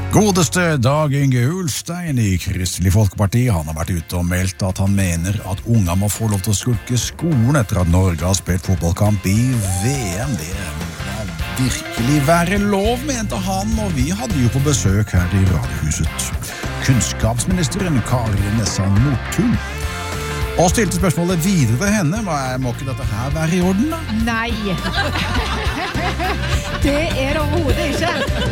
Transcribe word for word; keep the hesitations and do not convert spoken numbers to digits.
Godeste Dag Inge Ulstein i Kristelig Folkeparti, han har vært ute og meldt at han mener at unger må få lov til å skulke skolen etter at Norge har spilt fotballkamp i V M. Det må virkelig være lov, mente han, og vi hadde jo på besøk her i Radiohuset kunnskapsministeren Kari Nessa Nordtun. Og stilte spørsmålet videre til henne, må ikke dette her være i orden da? Nei, det er det overhodet ikke.